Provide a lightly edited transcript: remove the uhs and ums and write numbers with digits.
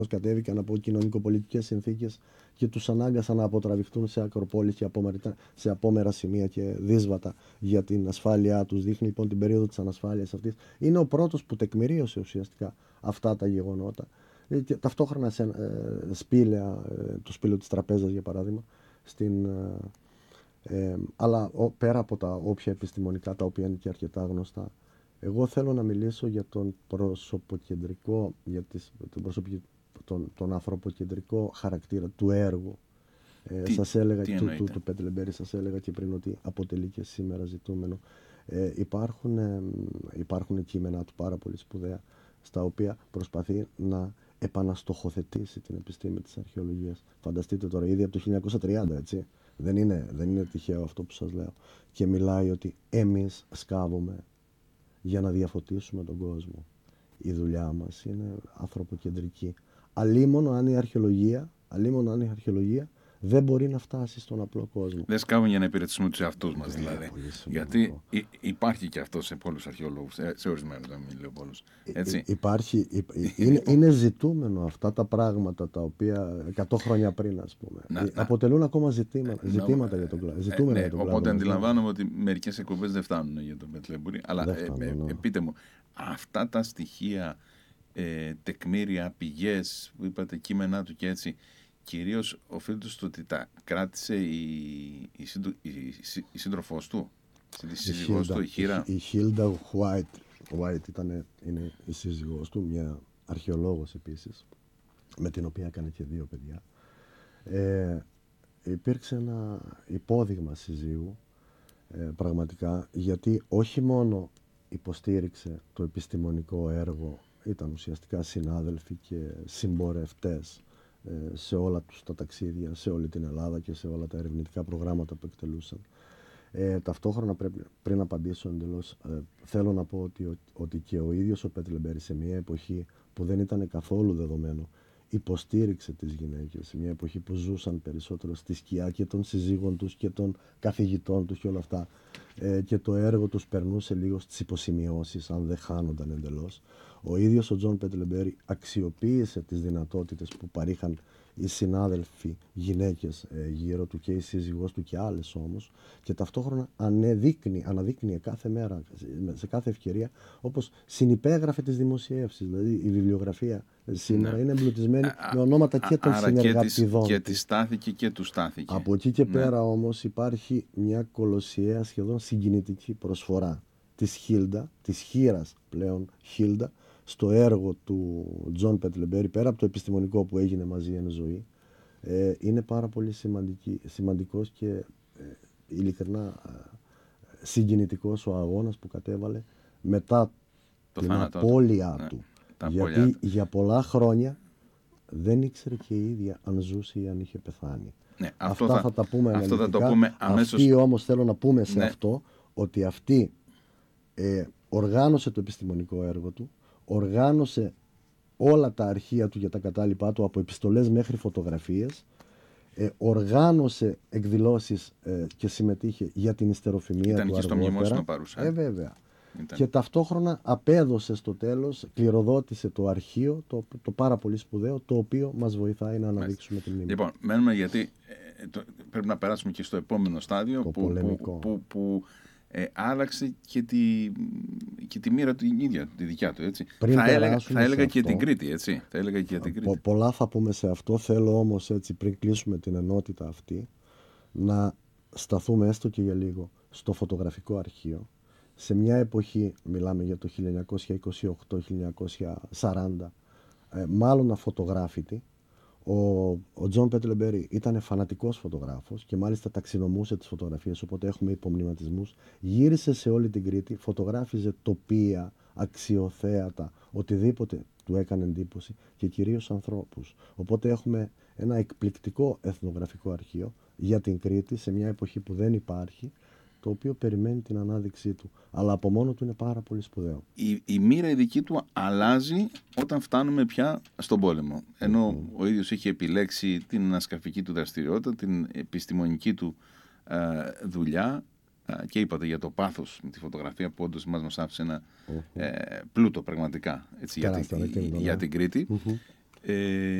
κατέβηκαν από κοινωνικοπολιτικές συνθήκες και τους ανάγκασαν να αποτραβηχτούν σε ακροπόλεις και σε απόμερα σημεία και δύσβατα για την ασφάλειά τους. Δείχνει λοιπόν την περίοδο της ανασφάλειας αυτής. Είναι ο πρώτος που τεκμηρίωσε ουσιαστικά αυτά τα γεγονότα. Και ταυτόχρονα το σπήλαιο της τραπέζας για παράδειγμα, αλλά πέρα από τα όποια επιστημονικά, τα οποία είναι και αρκετά γνωστά, εγώ θέλω να μιλήσω για τον προσωποκεντρικό, τον ανθρωποκεντρικό χαρακτήρα του έργου. Σας έλεγα του Πετλεμπέρη, σας έλεγα και πριν ότι αποτελεί και σήμερα ζητούμενο. Υπάρχουν κείμενα του πάρα πολύ σπουδαία, στα οποία προσπαθεί να επαναστοχοθετήσει την επιστήμη της αρχαιολογίας. Φανταστείτε τώρα, ήδη από το 1930, έτσι. Δεν είναι τυχαίο αυτό που σας λέω. Και μιλάει ότι εμείς σκάβουμε για να διαφωτίσουμε τον κόσμο. Η δουλειά μας είναι ανθρωποκεντρική. Αλίμονο αν η αρχαιολογία δεν μπορεί να φτάσει στον απλό κόσμο. Δεν σκάβουν για να υπηρετήσουμε τους εαυτούς μας, δηλαδή. Γιατί υπάρχει και αυτό σε πολλούς αρχαιολόγους, σε ορισμένους, δεν μιλάω πολλούς. Είναι ζητούμενο αυτά τα πράγματα τα οποία 100 χρόνια πριν, ας πούμε. Αποτελούν ακόμα ζητήματα για τον κλάδο. Οπότε αντιλαμβάνομαι ότι μερικές εκπομπές δεν φτάνουν για τον Πετλεμπέρη. Αλλά πείτε μου, αυτά τα στοιχεία, τεκμήρια, πηγές που είπατε, κείμενά του και έτσι, κυρίως οφείλεται στο ότι τα κράτησε η σύντροφός του, η σύζυγός του, η Χίρα. Η Χίλντα White είναι η σύζυγός του, μια αρχαιολόγος επίσης, με την οποία έκανε και 2 παιδιά. Υπήρξε ένα υπόδειγμα συζύγου, πραγματικά, γιατί όχι μόνο υποστήριξε το επιστημονικό έργο, ήταν ουσιαστικά συνάδελφοι και συμπορευτές σε όλα τους τα ταξίδια, σε όλη την Ελλάδα και σε όλα τα ερευνητικά προγράμματα που εκτελούσαν. Ταυτόχρονα, πριν απαντήσω εντελώς, θέλω να πω ότι και ο ίδιος ο Πετλεμπέρη, σε μια εποχή που δεν ήταν καθόλου δεδομένο, υποστήριξε τις γυναίκες, σε μια εποχή που ζούσαν περισσότερο στη σκιά και των συζύγων τους και των καθηγητών τους και όλα αυτά, και το έργο τους περνούσε λίγο στις υποσημειώσεις, αν δεν χάνονταν εντελώς. Ο ίδιος ο Τζον Πετλεμπέρη αξιοποίησε τις δυνατότητες που παρήχαν οι συνάδελφοι γυναίκες γύρω του και η σύζυγός του και άλλες όμως, και ταυτόχρονα αναδείκνυε κάθε μέρα, σε κάθε ευκαιρία, όπως συνυπέγραφε τις δημοσιεύσεις. Δηλαδή η βιβλιογραφία σήμερα είναι εμπλουτισμένη με ονόματα και των συνεργατιδών. Και τη στάθηκε και του στάθηκε. Από εκεί και πέρα όμως υπάρχει μια κολοσιαία, σχεδόν συγκινητική προσφορά της Χίλντα, της Χίρας πλέον Χίλντα, στο έργο του Τζον Πετλεμπέρη, πέρα από το επιστημονικό που έγινε μαζί εν ζωή. Είναι πάρα πολύ σημαντικός και ειλικρινά συγκινητικός ο αγώνας που κατέβαλε μετά την απώλειά του. Γιατί για πολλά χρόνια δεν ήξερε και η ίδια αν ζούσε ή αν είχε πεθάνει. Ναι, αυτά θα τα πούμε αναλυτικά. Αυτή όμως θέλω να πούμε σε αυτό ότι αυτή οργάνωσε το επιστημονικό έργο του, οργάνωσε όλα τα αρχεία του για τα κατάλοιπά του, από επιστολές μέχρι φωτογραφίες, οργάνωσε εκδηλώσεις και συμμετείχε για την υστεροφημία του αργότερα. Ήταν και στο μνημόσυνο παρούσα. Βέβαια. Και ταυτόχρονα απέδωσε στο τέλος, κληροδότησε το αρχείο, το πάρα πολύ σπουδαίο, το οποίο μας βοηθάει να αναδείξουμε την μνήμη. Λοιπόν, μένουμε, γιατί πρέπει να περάσουμε και στο επόμενο στάδιο που άλλαξε και τη μοίρα του ίδια, τη δικιά του, έτσι. Θα έλεγα και την Κρήτη, έτσι. Πολλά θα πούμε σε αυτό. Θέλω όμως, έτσι, πριν κλείσουμε την ενότητα αυτή, να σταθούμε έστω και για λίγο στο φωτογραφικό αρχείο. Σε μια εποχή, μιλάμε για το 1928-1940, μάλλον αφωτογράφητη, ο Τζον Πετλεμπέρη ήταν φανατικός φωτογράφος και μάλιστα ταξινομούσε τις φωτογραφίες, οπότε έχουμε υπομνηματισμούς. Γύρισε σε όλη την Κρήτη, φωτογράφιζε τοπία, αξιοθέατα, οτιδήποτε του έκανε εντύπωση, και κυρίως ανθρώπους. Οπότε έχουμε ένα εκπληκτικό εθνογραφικό αρχείο για την Κρήτη σε μια εποχή που δεν υπάρχει, το οποίο περιμένει την ανάδειξή του. Αλλά από μόνο του είναι πάρα πολύ σπουδαίο. Η μοίρα η δική του αλλάζει όταν φτάνουμε πια στον πόλεμο. Ενώ ο ίδιος είχε επιλέξει την ανασκαφική του δραστηριότητα, την επιστημονική του δουλειά, και είπατε για το πάθος με τη φωτογραφία που όντως μας άφησε ένα πλούτο πραγματικά, έτσι, για την Κρήτη. Ε,